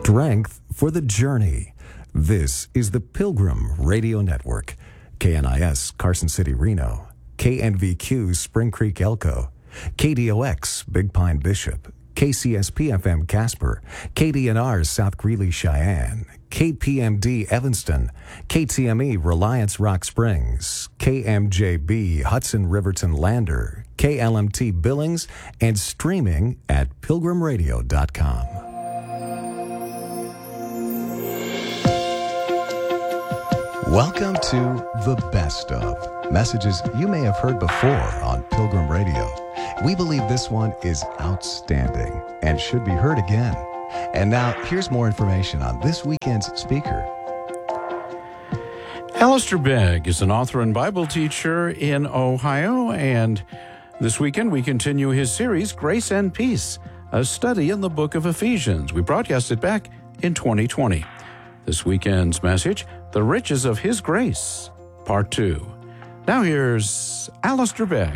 strength for the journey. This is the Pilgrim Radio Network. KNIS Carson City, Reno. KNVQ Spring Creek, Elko. KDOX Big Pine, Bishop. KCSP-FM Casper. KDNR South Greeley, Cheyenne. KPMD Evanston. KTME Reliance Rock Springs. KMJB Hudson Riverton Lander. KLMT Billings, and streaming at pilgrimradio.com. Welcome to The Best Of, messages you may have heard before on Pilgrim Radio. We believe this one is outstanding and should be heard again. And now, here's more information on this weekend's speaker. Alistair Begg is an author and Bible teacher in Ohio, and this weekend we continue his series, Grace and Peace, a study in the book of Ephesians. We broadcast it back in 2020. This weekend's message, The Riches of His Grace, Part 2. Now here's Alistair Begg.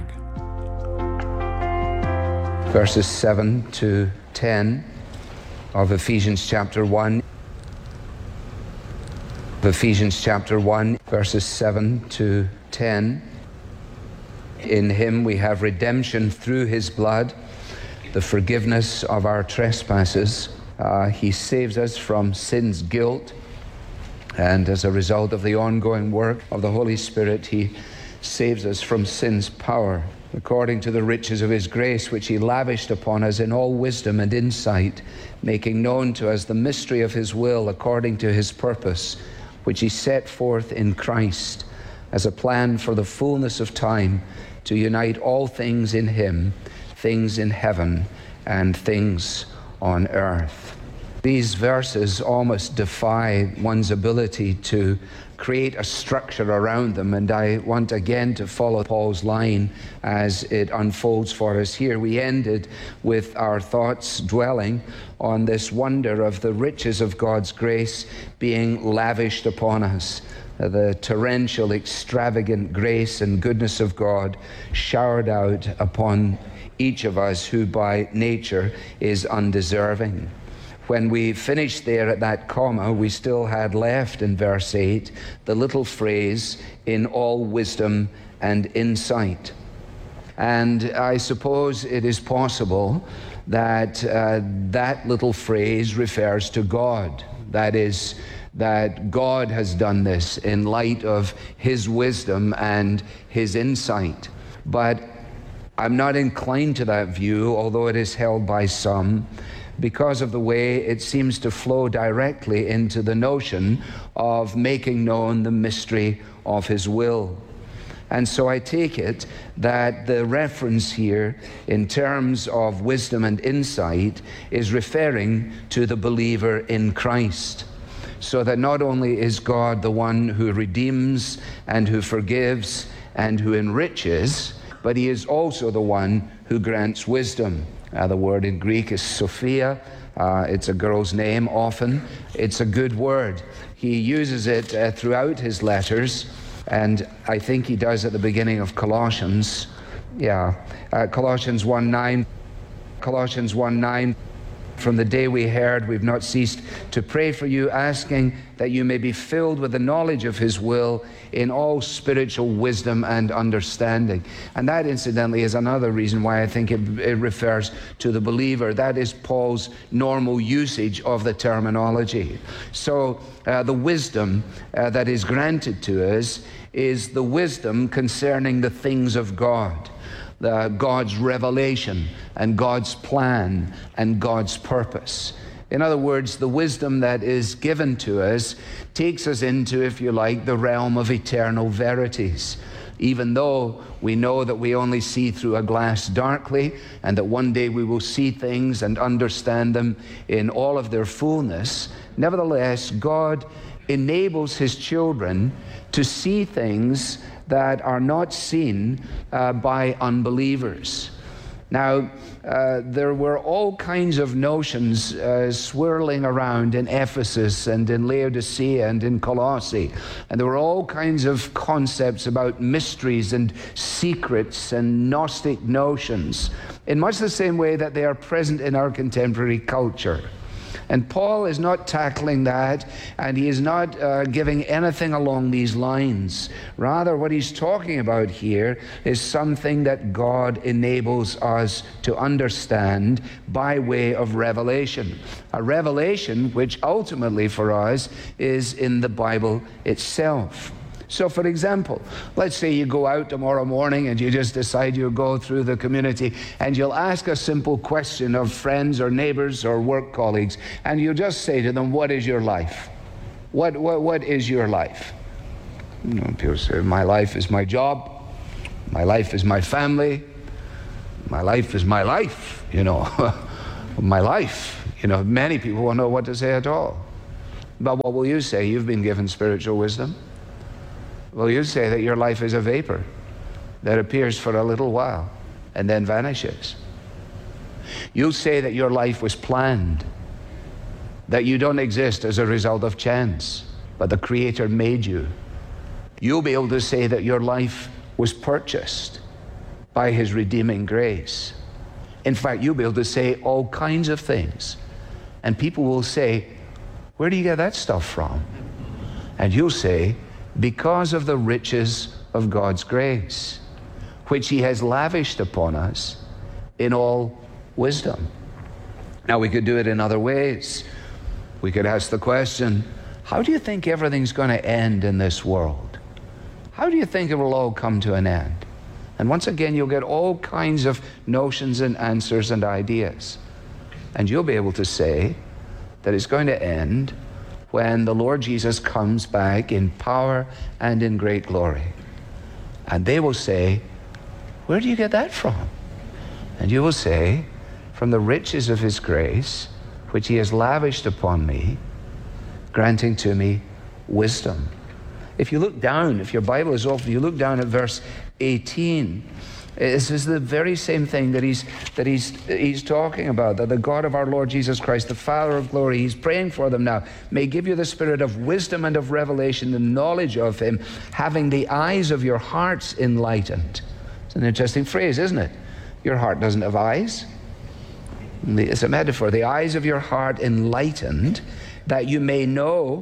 Verses 7 to 10 of Ephesians chapter 1. Ephesians chapter 1, verses 7 to 10. In him we have redemption through his blood, the forgiveness of our trespasses. He saves us from sin's guilt, and as a result of the ongoing work of the Holy Spirit, he saves us from sin's power, according to the riches of his grace, which he lavished upon us in all wisdom and insight, making known to us the mystery of his will, according to his purpose, which he set forth in Christ as a plan for the fullness of time, to unite all things in him, things in heaven and things on earth. These verses almost defy one's ability to create a structure around them, and I want again to follow Paul's line as it unfolds for us here. We ended with our thoughts dwelling on this wonder of the riches of God's grace being lavished upon us, the torrential, extravagant grace and goodness of God showered out upon each of us who by nature is undeserving. When we finished there at that comma, we still had left in verse 8 the little phrase, in all wisdom and insight. And I suppose it is possible that that little phrase refers to God. That is, that God has done this in light of his wisdom and his insight. But I'm not inclined to that view, although it is held by some, because of the way it seems to flow directly into the notion of making known the mystery of his will. And so I take it that the reference here in terms of wisdom and insight is referring to the believer in Christ. So that not only is God the one who redeems and who forgives and who enriches, but he is also the one who grants wisdom. The word in Greek is Sophia. It's a girl's name often. It's a good word. He uses it throughout his letters, and I think he does at the beginning of Colossians. Colossians 1:9. Colossians 1:9. From the day we heard, we've not ceased to pray for you, asking that you may be filled with the knowledge of his will in all spiritual wisdom and understanding. And that, incidentally, is another reason why I think it refers to the believer. That is Paul's normal usage of the terminology. So the wisdom that is granted to us is the wisdom concerning the things of God. God's revelation and God's plan and God's purpose. In other words, the wisdom that is given to us takes us into, if you like, the realm of eternal verities. Even though we know that we only see through a glass darkly, and that one day we will see things and understand them in all of their fullness, nevertheless, God enables his children to see things that are not seen by unbelievers. Now, there were all kinds of notions swirling around in Ephesus and in Laodicea and in Colossae. And there were all kinds of concepts about mysteries and secrets and Gnostic notions, in much the same way that they are present in our contemporary culture. And Paul is not tackling that, and he is not giving anything along these lines. Rather, what he's talking about here is something that God enables us to understand by way of revelation. A revelation which ultimately for us is in the Bible itself. So, for example, let's say you go out tomorrow morning and you just decide you'll go through the community and you'll ask a simple question of friends or neighbors or work colleagues, and you'll just say to them, what is your life? What is your life? You know, people say, my life is my job, my life is my family, my life is my life, you know, my life. You know, many people won't know what to say at all. But what will you say? You've been given spiritual wisdom. Well, you say that your life is a vapor that appears for a little while and then vanishes. You'll say that your life was planned, that you don't exist as a result of chance, but the Creator made you. You'll be able to say that your life was purchased by His redeeming grace. In fact, you'll be able to say all kinds of things. And people will say, where do you get that stuff from? And you'll say, because of the riches of God's grace, which He has lavished upon us in all wisdom. Now, we could do it in other ways. We could ask the question, how do you think everything's going to end in this world? How do you think it will all come to an end? And once again, you'll get all kinds of notions and answers and ideas. And you'll be able to say that it's going to end when the Lord Jesus comes back in power and in great glory. And they will say, where do you get that from? And you will say, from the riches of His grace, which He has lavished upon me, granting to me wisdom. If you look down, if your Bible is open, you look down at verse 18. This is the very same thing that he's talking about, that the God of our Lord Jesus Christ, the Father of glory, He's praying for them now, may give you the spirit of wisdom and of revelation, the knowledge of Him, having the eyes of your hearts enlightened. It's an interesting phrase, isn't it? Your heart doesn't have eyes. It's a metaphor. The eyes of your heart enlightened, that you may know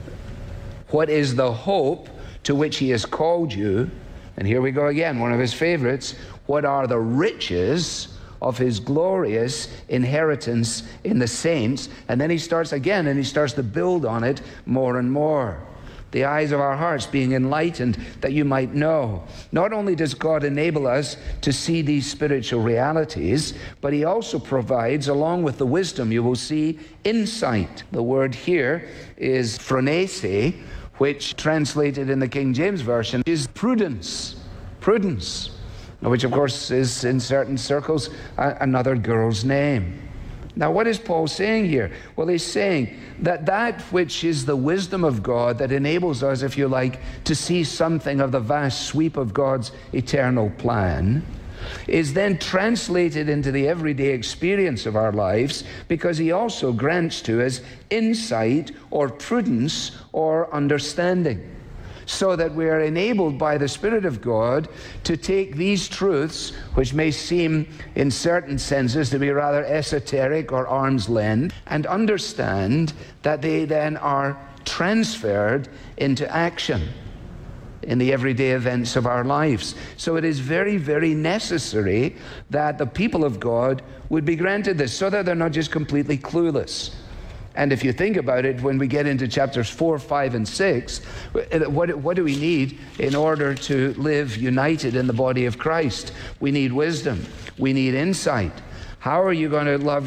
what is the hope to which He has called you. And here we go again, one of his favorites. What are the riches of His glorious inheritance in the saints? And then he starts again, and he starts to build on it more and more. The eyes of our hearts being enlightened, that you might know. Not only does God enable us to see these spiritual realities, but He also provides, along with the wisdom, you will see, insight. The word here is phronese, which translated in the King James Version is prudence. Prudence, which of course is in certain circles another girl's name. Now, what is Paul saying here? Well, he's saying that that which is the wisdom of God that enables us, if you like, to see something of the vast sweep of God's eternal plan, is then translated into the everyday experience of our lives, because He also grants to us insight or prudence or understanding, so that we are enabled by the Spirit of God to take these truths, which may seem in certain senses to be rather esoteric or arm's length, and understand that they then are transferred into action in the everyday events of our lives. So it is very, very necessary that the people of God would be granted this, so that they're not just completely clueless. And if you think about it, when we get into chapters 4, 5, and 6, what do we need in order to live united in the body of Christ? We need wisdom. We need insight. How are you going to love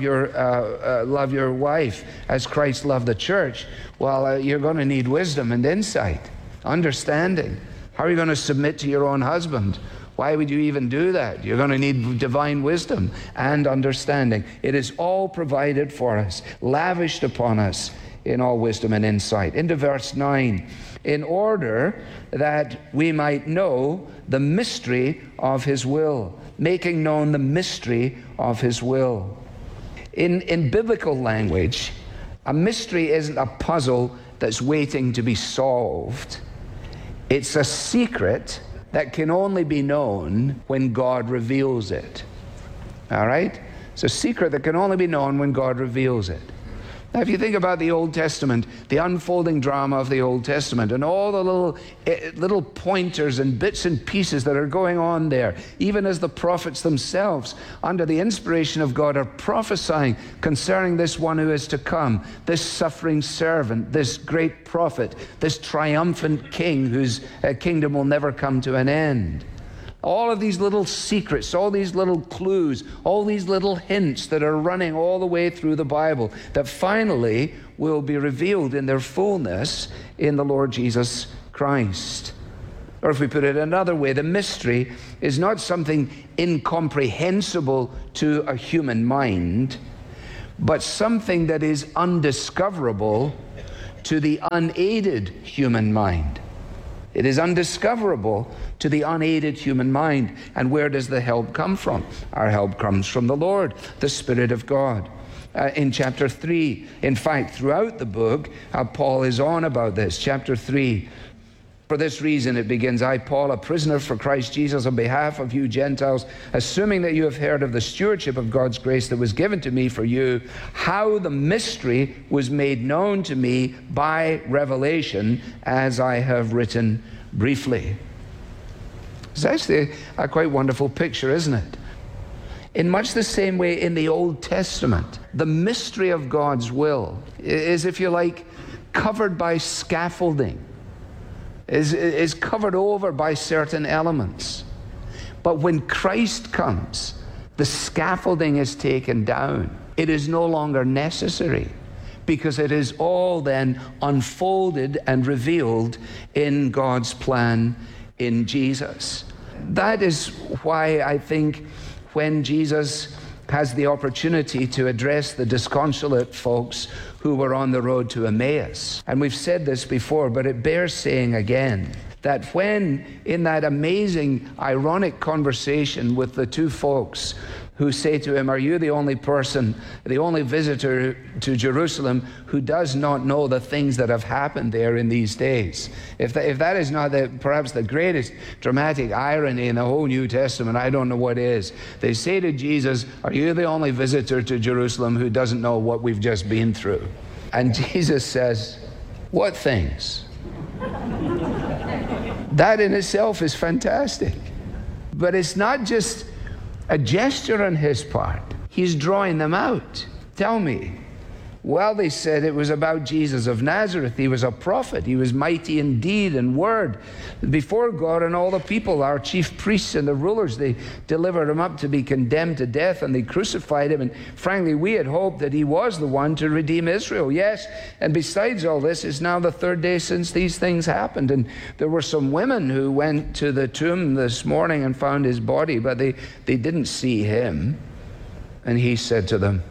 your wife as Christ loved the church? Well, you're going to need wisdom and insight, understanding. How are you going to submit to your own husband? Why would you even do that? You're going to need divine wisdom and understanding. It is all provided for us, lavished upon us in all wisdom and insight. Into verse 9, in order that we might know the mystery of His will, making known the mystery of His will. In biblical language, a mystery isn't a puzzle that's waiting to be solved. It's a secret that can only be known when God reveals it. All right? It's a secret that can only be known when God reveals it. Now, if you think about the Old Testament, the unfolding drama of the Old Testament, and all the little pointers and bits and pieces that are going on there, even as the prophets themselves, under the inspiration of God, are prophesying concerning this one who is to come, this suffering servant, this great prophet, this triumphant king whose kingdom will never come to an end. All of these little secrets, all these little clues, all these little hints that are running all the way through the Bible that finally will be revealed in their fullness in the Lord Jesus Christ. Or if we put it another way, the mystery is not something incomprehensible to a human mind, but something that is undiscoverable to the unaided human mind. It is undiscoverable to the unaided human mind. And where does the help come from? Our help comes from the Lord, the Spirit of God. In chapter 3, in fact, throughout the book, Paul is on about this. Chapter 3, for this reason it begins, I, Paul, a prisoner for Christ Jesus, on behalf of you Gentiles, assuming that you have heard of the stewardship of God's grace that was given to me for you, how the mystery was made known to me by revelation, as I have written briefly. It's actually a quite wonderful picture, isn't it? In much the same way in the Old Testament, the mystery of God's will is, if you like, covered by scaffolding. Is covered over by certain elements. But when Christ comes, the scaffolding is taken down. It is no longer necessary because it is all then unfolded and revealed in God's plan in Jesus. That is why I think when Jesus has the opportunity to address the disconsolate folks who were on the road to Emmaus. And we've said this before, but it bears saying again, that when in that amazing, ironic conversation with the two folks who say to him, are you the only person, the only visitor to Jerusalem who does not know the things that have happened there in these days? If that is not perhaps the greatest dramatic irony in the whole New Testament, I don't know what is. They say to Jesus, are you the only visitor to Jerusalem who doesn't know what we've just been through? And Jesus says, what things? That in itself is fantastic. But it's not just a gesture on his part. He's drawing them out. Tell me. Well, they said it was about Jesus of Nazareth. He was a prophet. He was mighty in deed and word before God and all the people. Our chief priests and the rulers, they delivered him up to be condemned to death, and they crucified him. And frankly, we had hoped that he was the one to redeem Israel. Yes, and besides all this, it's now the third day since these things happened. And there were some women who went to the tomb this morning and found his body, but they didn't see him. And he said to them,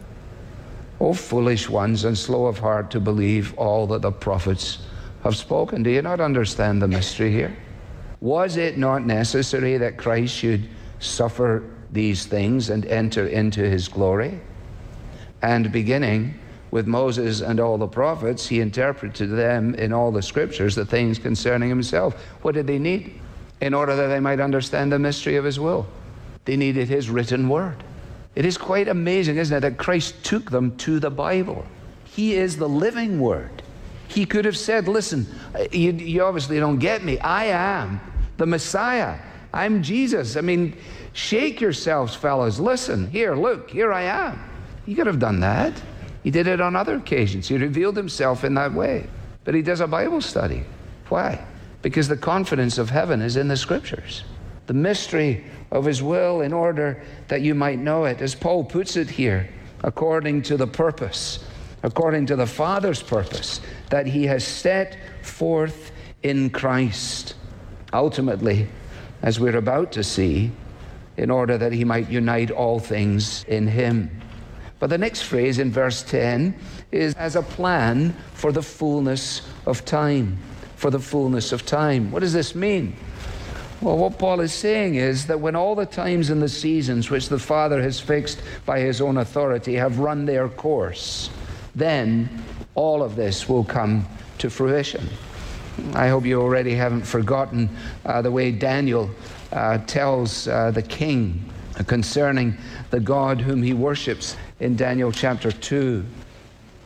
O foolish ones and slow of heart to believe all that the prophets have spoken. Do you not understand the mystery here? Was it not necessary that Christ should suffer these things and enter into his glory? And beginning with Moses and all the prophets, he interpreted to them in all the scriptures the things concerning himself. What did they need? In order that they might understand the mystery of his will. They needed his written word. It is quite amazing, isn't it, that Christ took them to the Bible. He is the living word. He could have said, listen, you obviously don't get me. I am the Messiah. I'm Jesus. I mean, shake yourselves, fellas. Listen, here, look, here I am. He could have done that. He did it on other occasions. He revealed himself in that way. But he does a Bible study. Why? Because the confidence of heaven is in the scriptures. The mystery of his will, in order that you might know it, as Paul puts it here, according to the purpose, according to the Father's purpose, that he has set forth in Christ. Ultimately, as we're about to see, in order that he might unite all things in him. But the next phrase in verse 10 is as a plan for the fullness of time. For the fullness of time. What does this mean? Well, what Paul is saying is that when all the times and the seasons which the Father has fixed by his own authority have run their course, then all of this will come to fruition. I hope you already haven't forgotten the way Daniel tells the king concerning the God whom he worships in Daniel chapter 2.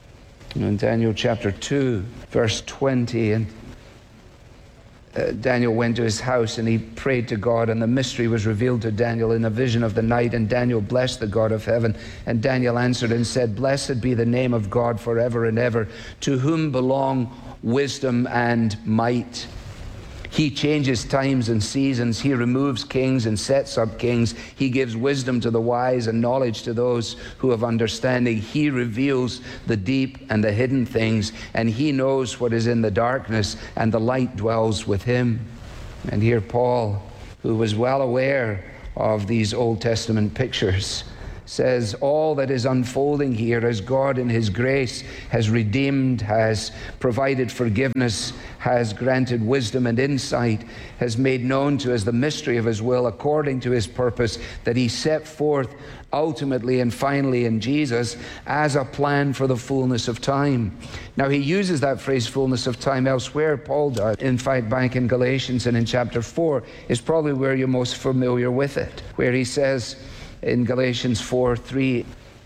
In Daniel chapter 2, verse 20, and Daniel went to his house and he prayed to God, and the mystery was revealed to Daniel in a vision of the night, and Daniel blessed the God of heaven. And Daniel answered and said, Blessed be the name of God forever and ever, to whom belong wisdom and might. He changes times and seasons. He removes kings and sets up kings. He gives wisdom to the wise and knowledge to those who have understanding. He reveals the deep and the hidden things, and he knows what is in the darkness, and the light dwells with him. And here Paul, who was well aware of these Old Testament pictures, says all that is unfolding here as God in his grace has redeemed, has provided forgiveness, has granted wisdom and insight, has made known to us the mystery of his will according to his purpose that he set forth ultimately and finally in Jesus as a plan for the fullness of time. Now he uses that phrase fullness of time elsewhere, Paul does. In fact, back in Galatians and in chapter 4 is probably where you're most familiar with it, where he says in Galatians 4:3,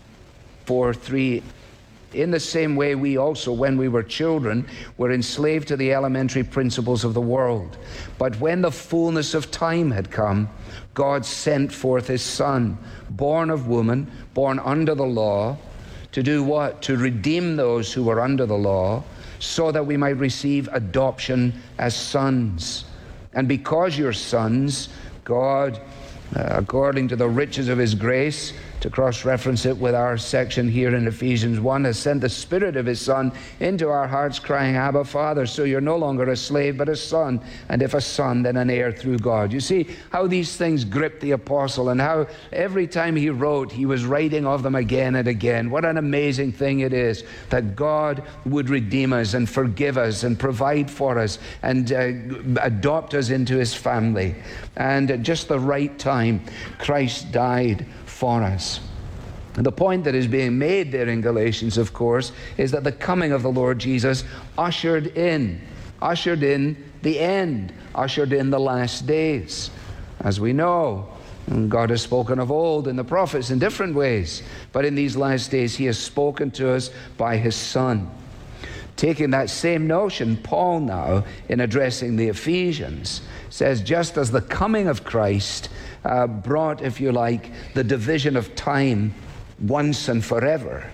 in the same way we also, when we were children, were enslaved to the elementary principles of the world. But when the fullness of time had come, God sent forth his Son, born of woman, born under the law, to do what? To redeem those who were under the law, so that we might receive adoption as sons. And because you're sons, God, according to the riches of his grace, to cross-reference it with our section here in Ephesians 1, has sent the Spirit of his Son into our hearts, crying, Abba, Father. So you're no longer a slave, but a son, and if a son, then an heir through God. You see how these things gripped the apostle, and how every time he wrote, he was writing of them again and again. What an amazing thing it is that God would redeem us and forgive us and provide for us and adopt us into his family. And at just the right time, Christ died for us. And the point that is being made there in Galatians, of course, is that the coming of the Lord Jesus ushered in the end, ushered in the last days. As we know, God has spoken of old in the prophets in different ways, but in these last days he has spoken to us by his Son. Taking that same notion, Paul now, in addressing the Ephesians, says just as the coming of Christ brought, if you like, the division of time once and forever,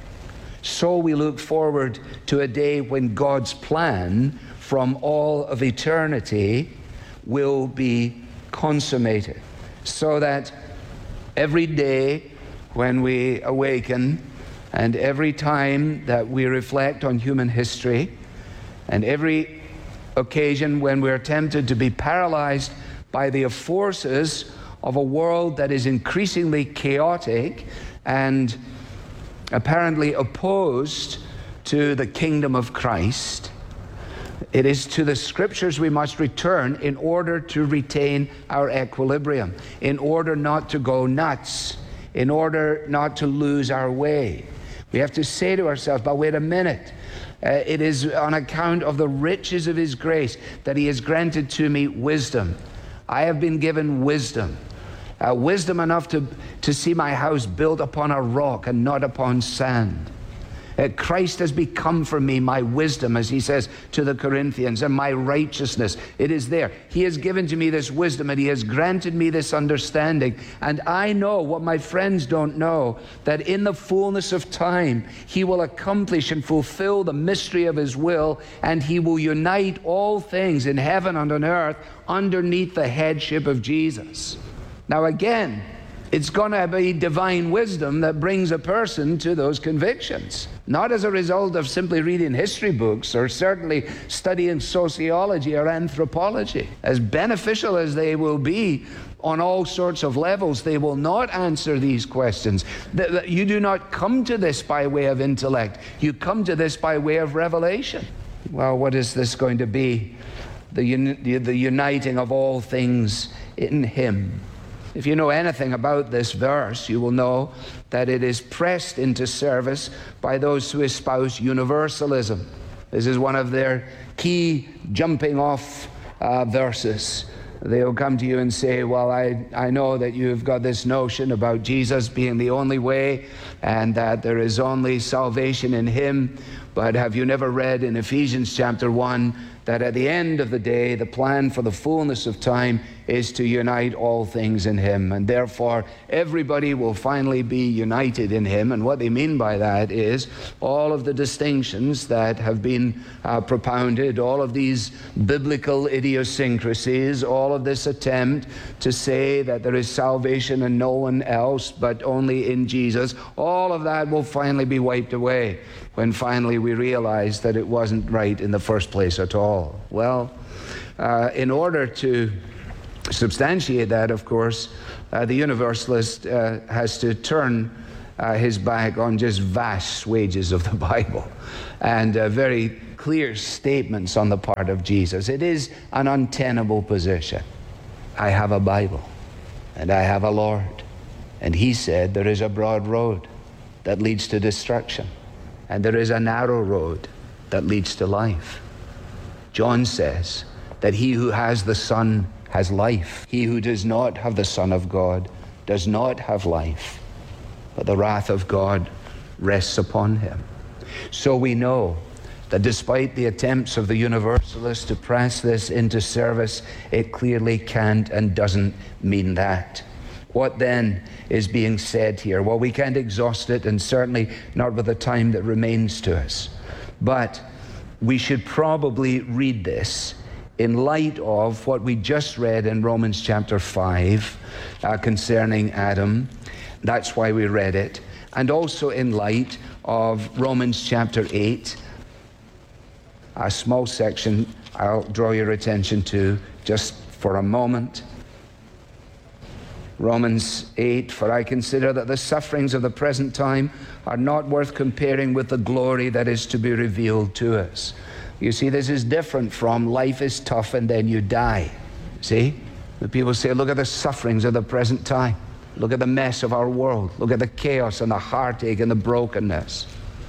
so we look forward to a day when God's plan from all of eternity will be consummated, so that every day when we awaken and every time that we reflect on human history and every occasion when we're tempted to be paralyzed by the forces of a world that is increasingly chaotic and apparently opposed to the kingdom of Christ, it is to the Scriptures we must return in order to retain our equilibrium, in order not to go nuts, in order not to lose our way. We have to say to ourselves, but wait a minute, it is on account of the riches of his grace that he has granted to me wisdom. I have been given wisdom. Wisdom enough to see my house built upon a rock and not upon sand. Christ has become for me my wisdom, as he says to the Corinthians, and my righteousness. It is there. He has given to me this wisdom, and he has granted me this understanding. And I know what my friends don't know, that in the fullness of time, he will accomplish and fulfill the mystery of his will, and he will unite all things in heaven and on earth underneath the headship of Jesus. Now again, it's going to be divine wisdom that brings a person to those convictions. Not as a result of simply reading history books or certainly studying sociology or anthropology. As beneficial as they will be on all sorts of levels, they will not answer these questions. You do not come to this by way of intellect. You come to this by way of revelation. Well, what is this going to be? The uniting of all things in him. If you know anything about this verse, you will know that it is pressed into service by those who espouse universalism. This is one of their key jumping off verses. They'll come to you and say, well, I know that you've got this notion about Jesus being the only way and that there is only salvation in him, But have you never read in Ephesians chapter 1 that at the end of the day, the plan for the fullness of time is to unite all things in Him, and therefore everybody will finally be united in Him. And what they mean by that is all of the distinctions that have been propounded, all of these biblical idiosyncrasies, all of this attempt to say that there is salvation in no one else but only in Jesus, all of that will finally be wiped away when finally we realize that it wasn't right in the first place at all. Well, in order to substantiate that, of course, the universalist has to turn his back on just vast swages of the Bible and very clear statements on the part of Jesus. It is an untenable position. I have a Bible and I have a Lord, and He said there is a broad road that leads to destruction, and there is a narrow road that leads to life. John says that he who has the Son has life. He who does not have the Son of God does not have life, but the wrath of God rests upon him. So we know that despite the attempts of the universalists to press this into service, it clearly can't and doesn't mean that. What then is being said here? Well, we can't exhaust it, and certainly not with the time that remains to us. But we should probably read this in light of what we just read in Romans chapter 5 concerning Adam. That's why we read it. And also in light of Romans chapter 8, a small section I'll draw your attention to just for a moment. Romans 8, for I consider that the sufferings of the present time are not worth comparing with the glory that is to be revealed to us. You see, this is different from life is tough and then you die. See? The people say, look at the sufferings of the present time. Look at the mess of our world. Look at the chaos and the heartache and the brokenness.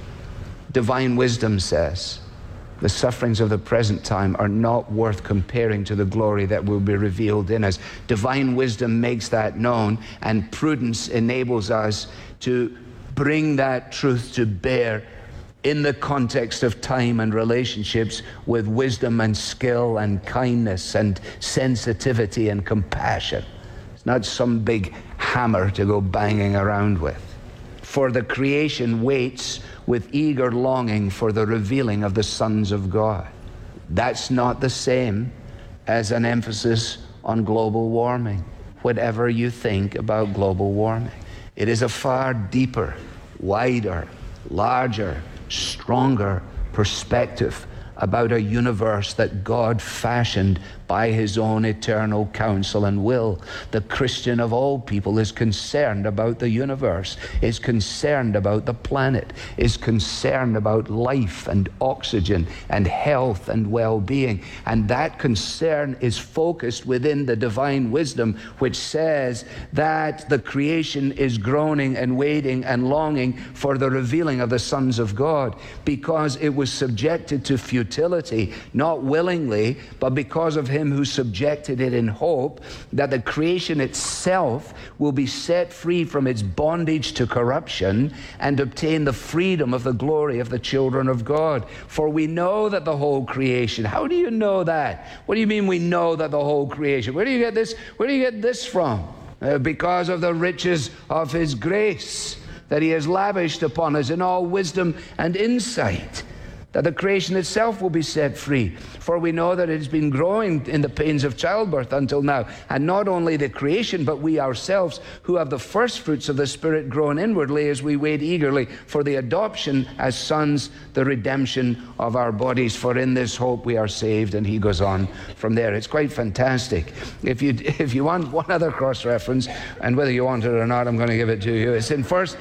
Divine wisdom says, the sufferings of the present time are not worth comparing to the glory that will be revealed in us. Divine wisdom makes that known, and prudence enables us to bring that truth to bear in the context of time and relationships with wisdom and skill and kindness and sensitivity and compassion. It's not some big hammer to go banging around with. For the creation waits with eager longing for the revealing of the sons of God. That's not the same as an emphasis on global warming, whatever you think about global warming. It is a far deeper, wider, larger, stronger perspective about a universe that God fashioned by His own eternal counsel and will. The Christian of all people is concerned about the universe, is concerned about the planet, is concerned about life and oxygen and health and well-being. And that concern is focused within the divine wisdom, which says that the creation is groaning and waiting and longing for the revealing of the sons of God, because it was subjected to futility, not willingly, but because of Him who subjected it in hope that the creation itself will be set free from its bondage to corruption and obtain the freedom of the glory of the children of God. For we know that the whole creation, how do you know that? What do you mean we know that the whole creation? Where do you get this? Where do you get this from? Because of the riches of His grace that He has lavished upon us in all wisdom and insight, that the creation itself will be set free. For we know that it has been growing in the pains of childbirth until now. And not only the creation, but we ourselves, who have the first fruits of the Spirit, grown inwardly as we wait eagerly for the adoption as sons, the redemption of our bodies. For in this hope we are saved. And he goes on from there. It's quite fantastic. If you want one other cross-reference, and whether you want it or not, I'm going to give it to you. It's in First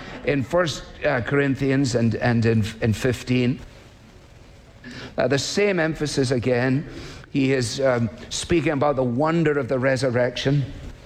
Corinthians and in 15. The same emphasis again. He is speaking about the wonder of the resurrection.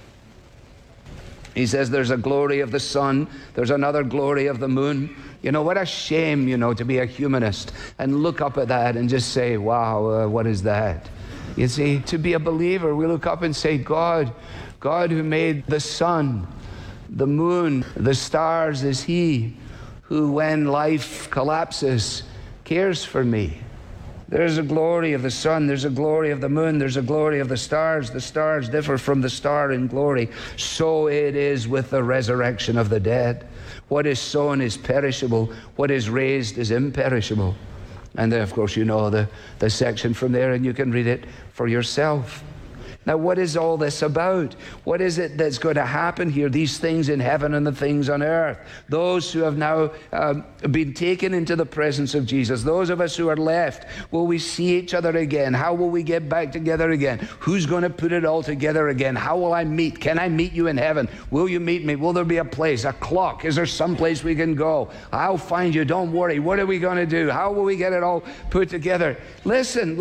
He says there's a glory of the sun, there's another glory of the moon. You know, what a shame, to be a humanist and look up at that and just say, wow, what is that? You see, to be a believer, we look up and say, God who made the sun, the moon, the stars, is He who, when life collapses cares for me. There's a glory of the sun, there's a glory of the moon, there's a glory of the stars. The stars differ from the star in glory. So it is with the resurrection of the dead. What is sown is perishable, what is raised is imperishable. And then, of course, you know the section from there, and you can read it for yourself. Now, what is all this about? What is it that's going to happen here? These things in heaven and the things on earth. Those who have now been taken into the presence of Jesus. Those of us who are left, will we see each other again? How will we get back together again? Who's going to put it all together again? How will I meet? Can I meet you in heaven? Will you meet me? Will there be a place, a clock? Is there some place we can go? I'll find you. Don't worry. What are we going to do? How will we get it all put together? Listen.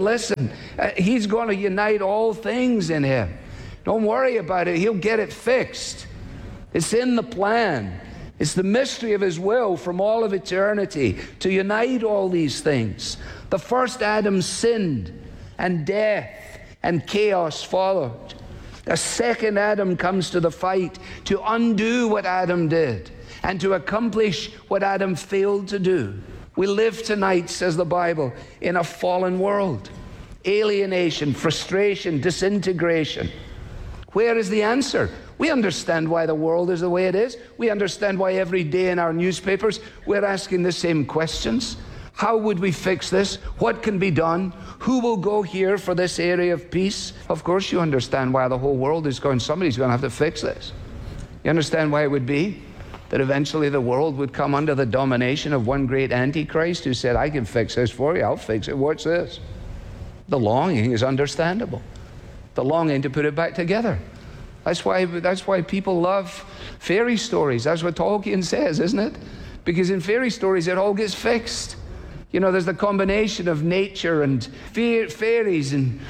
He's going to unite all things in him. Don't worry about it. He'll get it fixed. It's in the plan. It's the mystery of his will from all of eternity to unite all these things. The first Adam sinned, and death and chaos followed. A second Adam comes to the fight to undo what Adam did and to accomplish what Adam failed to do. We live tonight, says the Bible, in a fallen world. Alienation, frustration, disintegration. Where is the answer? We understand why the world is the way it is. We understand why every day in our newspapers we're asking the same questions. How would we fix this? What can be done? Who will go here for this area of peace? Of course you understand why the whole world is going, somebody's going to have to fix this. You understand why it would be? That eventually the world would come under the domination of one great Antichrist who said, I can fix this for you, I'll fix it. What's this? The longing is understandable. The longing to put it back together. That's why people love fairy stories. That's what Tolkien says, isn't it? Because in fairy stories it all gets fixed. You know, there's the combination of nature and fairies and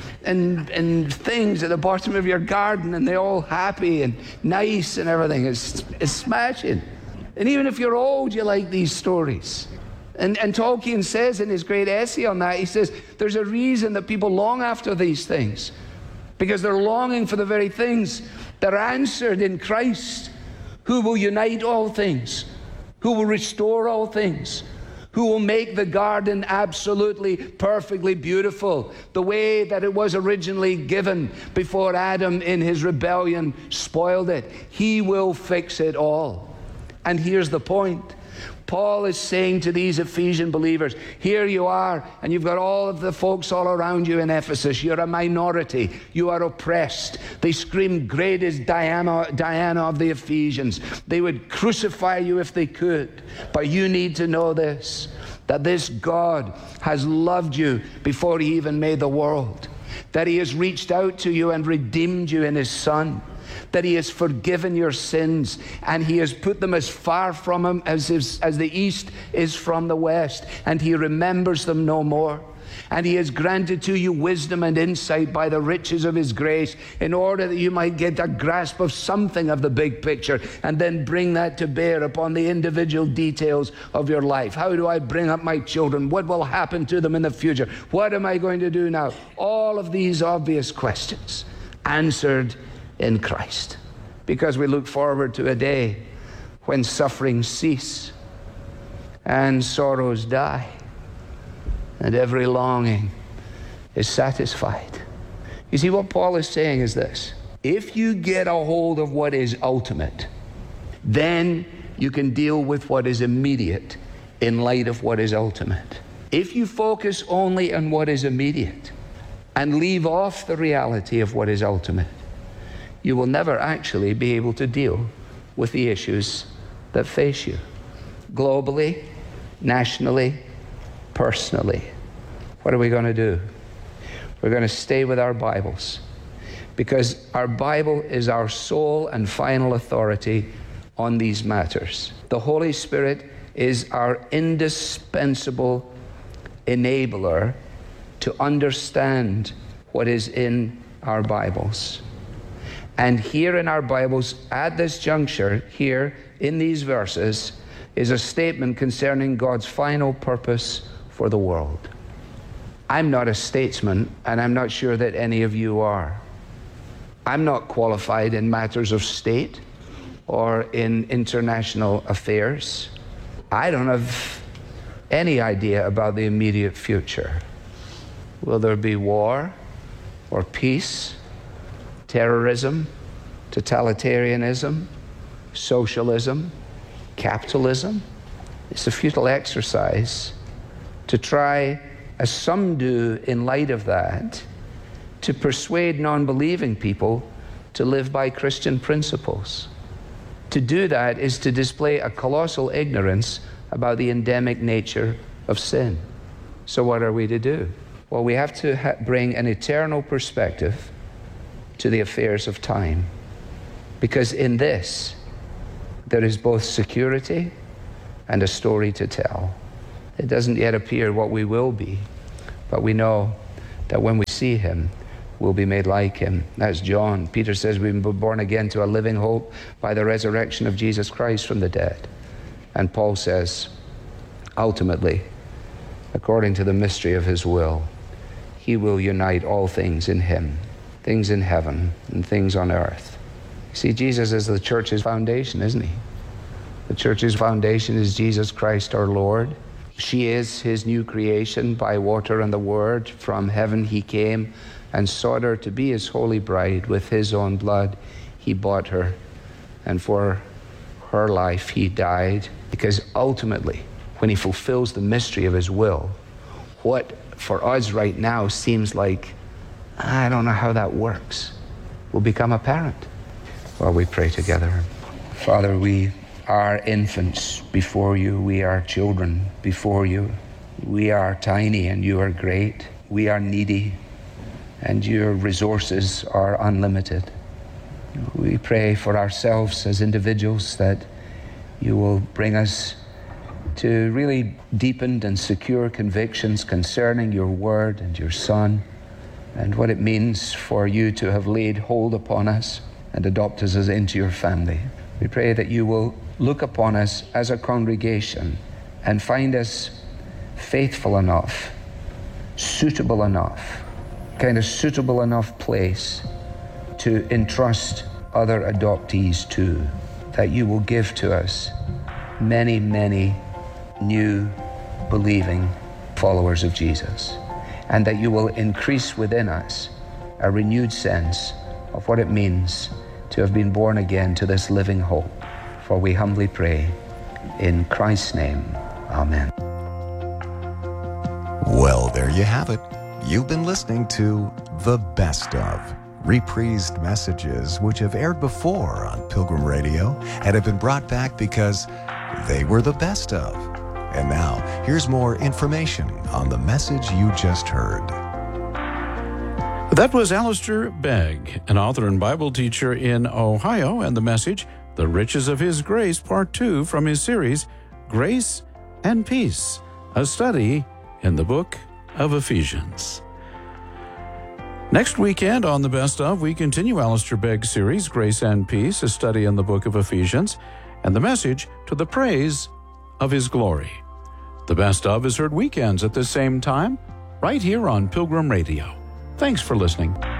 things at the bottom of your garden, and they're all happy and nice and everything. It's smashing. And even if you're old, you like these stories. And Tolkien says in his great essay on that, he says, there's a reason that people long after these things. Because they're longing for the very things that are answered in Christ, who will unite all things, who will restore all things, who will make the garden absolutely, perfectly beautiful, the way that it was originally given before Adam in his rebellion spoiled it. He will fix it all. And here's the point. Paul is saying to these Ephesian believers, here you are, and you've got all of the folks all around you in Ephesus. You're a minority. You are oppressed. They scream, great is Diana of the Ephesians. They would crucify you if they could. But you need to know this, that this God has loved you before he even made the world, that he has reached out to you and redeemed you in his Son, that he has forgiven your sins, and he has put them as far from him as the east is from the west, and he remembers them no more. And he has granted to you wisdom and insight by the riches of his grace, in order that you might get a grasp of something of the big picture, and then bring that to bear upon the individual details of your life. How do I bring up my children? What will happen to them in the future? What am I going to do now? All of these obvious questions answered in Christ, because we look forward to a day when sufferings cease and sorrows die and every longing is satisfied. You see, what Paul is saying is this: if you get a hold of what is ultimate, then you can deal with what is immediate in light of what is ultimate. If you focus only on what is immediate and leave off the reality of what is ultimate, you will never actually be able to deal with the issues that face you, globally, nationally, personally. What are we going to do? We're going to stay with our Bibles, because our Bible is our sole and final authority on these matters. The Holy Spirit is our indispensable enabler to understand what is in our Bibles. And here in our Bibles, at this juncture, here in these verses, is a statement concerning God's final purpose for the world. I'm not a statesman, and I'm not sure that any of you are. I'm not qualified in matters of state or in international affairs. I don't have any idea about the immediate future. Will there be war or peace, terrorism, totalitarianism, socialism, capitalism? It's a futile exercise to try, as some do in light of that, to persuade non-believing people to live by Christian principles. To do that is to display a colossal ignorance about the endemic nature of sin. So what are we to do? Well, we have to bring an eternal perspective to the affairs of time. Because in this, there is both security and a story to tell. It doesn't yet appear what we will be, but we know that when we see him, we'll be made like him. That's John. Peter says we've been born again to a living hope by the resurrection of Jesus Christ from the dead. And Paul says, ultimately, according to the mystery of his will, he will unite all things in him, things in heaven and things on earth. See, Jesus is the church's foundation, isn't he? The church's foundation is Jesus Christ our Lord. She is his new creation by water and the word. From heaven he came and sought her to be his holy bride. With his own blood he bought her, and for her life he died. Because ultimately, when he fulfills the mystery of his will, what for us right now seems like, I don't know how that works, will become apparent. Well, we pray together. Father, we are infants before you. We are children before you. We are tiny and you are great. We are needy and your resources are unlimited. We pray for ourselves as individuals that you will bring us to really deepened and secure convictions concerning your word and your Son and what it means for you to have laid hold upon us and adopt us into your family. We pray that you will look upon us as a congregation and find us faithful enough, suitable enough, kind of suitable enough place to entrust other adoptees to, that you will give to us many, many new believing followers of Jesus, and that you will increase within us a renewed sense of what it means to have been born again to this living hope. For we humbly pray in Christ's name. Amen. Well, there you have it. You've been listening to The Best Of, reprised messages which have aired before on Pilgrim Radio and have been brought back because they were the best of. And now, here's more information on the message you just heard. That was Alistair Begg, an author and Bible teacher in Ohio, and the message, The Riches of His Grace, Part 2 from his series, Grace and Peace, a study in the book of Ephesians. Next weekend on The Best Of, we continue Alistair Begg's series, Grace and Peace, a study in the book of Ephesians, and the message, To the Praise of His Glory. The Best Of is heard weekends at the same time, right here on Pilgrim Radio. Thanks for listening.